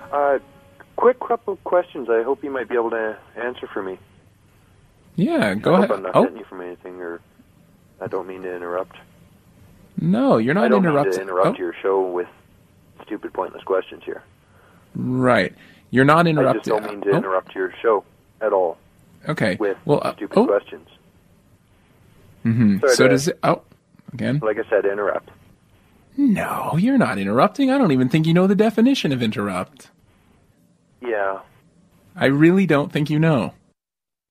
Quick couple of questions I hope you might be able to answer for me. Yeah, go ahead. I hope I'm not hitting you from anything, or I don't mean to interrupt. No, you're not interrupting. I don't mean to interrupt your show with stupid, pointless questions here. Right. You're not interrupting. I just don't mean to interrupt your show at all. Okay. With stupid questions. Mm-hmm. So does it... Oh, again? Like I said, interrupt. No, you're not interrupting. I don't even think you know the definition of interrupt. Yeah. I really don't think you know.